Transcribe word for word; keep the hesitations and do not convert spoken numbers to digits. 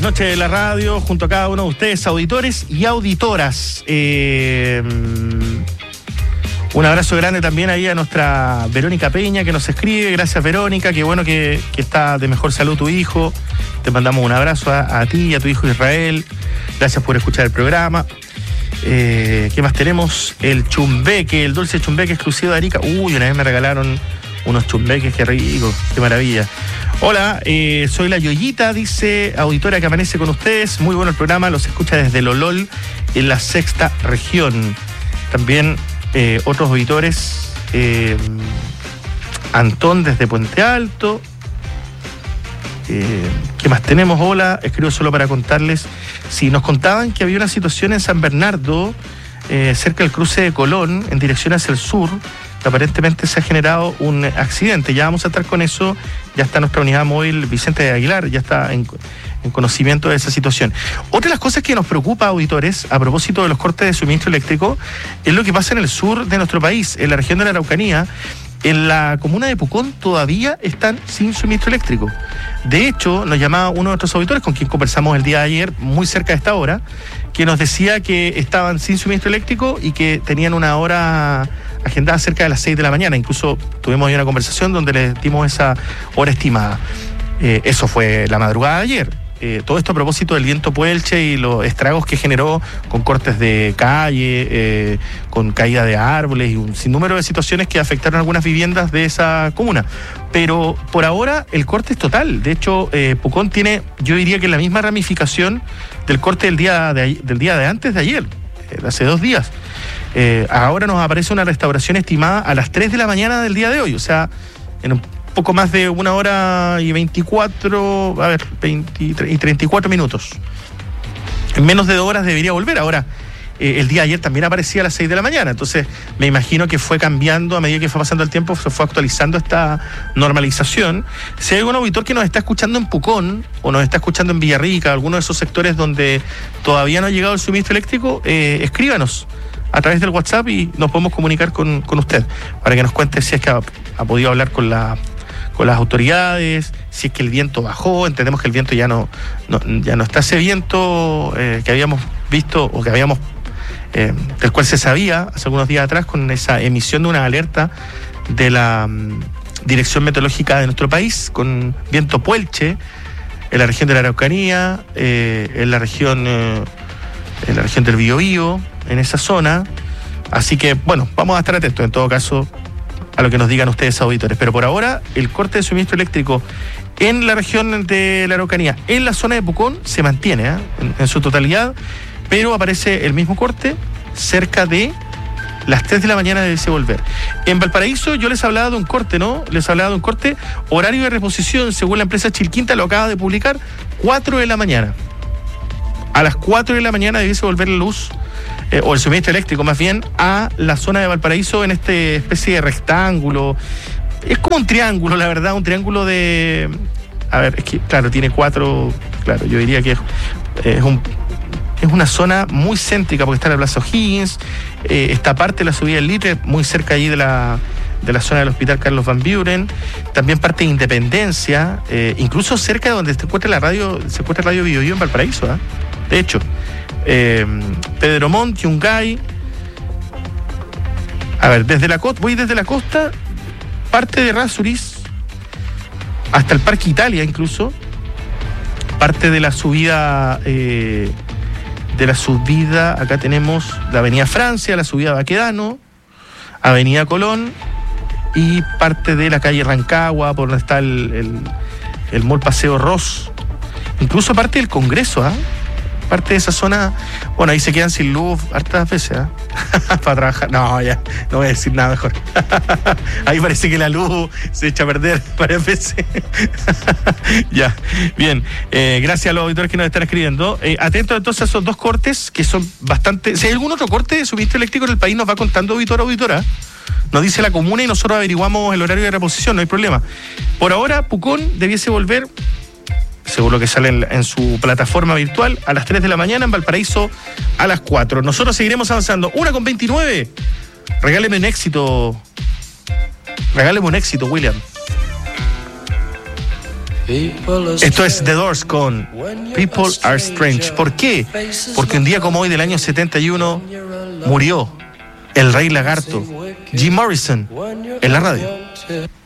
Noche de la radio, junto a cada uno de ustedes, auditores y auditoras. Eh, un abrazo grande también ahí a nuestra Verónica Peña, que nos escribe. Gracias, Verónica, qué bueno que, que está de mejor salud tu hijo. Te mandamos un abrazo a, a ti y a tu hijo Israel. Gracias por escuchar el programa. Eh, ¿Qué más tenemos? El chumbeque, el dulce chumbeque exclusivo de Arica. Uy, una vez me regalaron unos chumbeques, qué rico, qué maravilla. Hola, eh, soy la Yoyita, dice auditora que amanece con ustedes. Muy bueno el programa, los escucha desde Lolol, en la sexta región. También eh, otros auditores, eh, Antón desde Puente Alto. Eh, ¿Qué más tenemos? Hola, escribo solo para contarles. Si nos contaban que había una situación en San Bernardo, eh, cerca del cruce de Colón, en dirección hacia el sur, que aparentemente se ha generado un accidente. Ya vamos a estar con eso. Ya está nuestra unidad móvil Vicente de Aguilar, ya está en, en conocimiento de esa situación. Otra de las cosas que nos preocupa, auditores, a propósito de los cortes de suministro eléctrico, es lo que pasa en el sur de nuestro país, en la región de la Araucanía. En la comuna de Pucón todavía están sin suministro eléctrico. De hecho, nos llamaba uno de nuestros auditores, con quien conversamos el día de ayer, muy cerca de esta hora, que nos decía que estaban sin suministro eléctrico y que tenían una hora agendada cerca de las seis de la mañana. Incluso tuvimos ahí una conversación donde les dimos esa hora estimada. Eh, eso fue la madrugada de ayer. Eh, todo esto a propósito del viento Puelche y los estragos que generó con cortes de calle, eh, con caída de árboles y un sinnúmero de situaciones que afectaron algunas viviendas de esa comuna. Pero por ahora el corte es total. De hecho, eh, Pucón tiene, yo diría que la misma ramificación del corte del día de, del día de antes de ayer, eh, de hace dos días. Eh, ahora nos aparece una restauración estimada a las tres de la mañana del día de hoy, o sea, en un poco más de una hora y veinticuatro, a ver, veinte y treinta y cuatro minutos. En menos de dos horas debería volver. Ahora, eh, el día de ayer también aparecía a las seis de la mañana, entonces me imagino que fue cambiando a medida que fue pasando el tiempo, se fue actualizando esta normalización. Si hay algún auditor que nos está escuchando en Pucón o nos está escuchando en Villarrica, alguno de esos sectores donde todavía no ha llegado el suministro eléctrico, eh, escríbanos a través del WhatsApp y nos podemos comunicar con, con usted para que nos cuente si es que ha, ha podido hablar con la con las autoridades, si es que el viento bajó. Entendemos que el viento ya no, no ya no está ese viento eh, que habíamos visto o que habíamos eh, del cual se sabía hace algunos días atrás con esa emisión de una alerta de la um, Dirección Meteorológica de nuestro país con viento Puelche en la región de la Araucanía, eh, en la región eh, en la región del Biobío, en esa zona. Así que, bueno, vamos a estar atentos en todo caso a lo que nos digan ustedes, auditores. Pero por ahora, el corte de suministro eléctrico en la región de la Araucanía, en la zona de Pucón, se mantiene ¿eh? en, en su totalidad, pero aparece el mismo corte cerca de las tres de la mañana debe volver. En Valparaíso yo les hablaba de un corte, ¿no? Les hablaba de un corte, horario de reposición, según la empresa Chilquinta, lo acaba de publicar, cuatro de la mañana. A las cuatro de la mañana debiese volver la luz, eh, o el suministro eléctrico más bien, a la zona de Valparaíso en esta especie de rectángulo. Es como un triángulo, la verdad, un triángulo de... A ver, es que, claro, tiene cuatro... Claro, yo diría que es, es, un, es una zona muy céntrica, porque está la Plaza O'Higgins, eh, esta parte de la subida del Litre, muy cerca allí de la... de la zona del Hospital Carlos Van Buren, también parte de Independencia, eh, incluso cerca de donde se encuentra la radio, se encuentra Radio Biobío en Valparaíso, ¿eh? De hecho, eh, Pedro Montt, Yungay. A ver, desde la costa, voy desde la costa, parte de Rasuris hasta el Parque Italia, incluso, parte de la subida, eh, de la subida, acá tenemos la Avenida Francia, la subida Baquedano, Avenida Colón y parte de la calle Rancagua, por donde está el, el, el Mall Paseo Ross, incluso parte del Congreso, ¿ah? ¿eh? Parte de esa zona, bueno, ahí se quedan sin luz hartas veces, ¿eh? Para trabajar. No, ya, no voy a decir nada mejor. Ahí parece que la luz se echa a perder varias veces. Ya, bien. Eh, gracias a los auditores que nos están escribiendo. Eh, atentos entonces a esos dos cortes que son bastante... Si hay algún otro corte de suministro eléctrico en el país, nos va contando auditor o auditora. Nos dice la comuna y nosotros averiguamos el horario de reposición, no hay problema. Por ahora, Pucón debiese volver, según lo que sale en, en su plataforma virtual, a las tres de la mañana, en Valparaíso a las cuatro. Nosotros seguiremos avanzando. Una con veintinueve. Regáleme un éxito. Regáleme un éxito, William. Esto es The Doors con People Are Strange. ¿Por qué? Porque un día como hoy del año setenta y uno murió el rey lagarto Jim Morrison en la radio.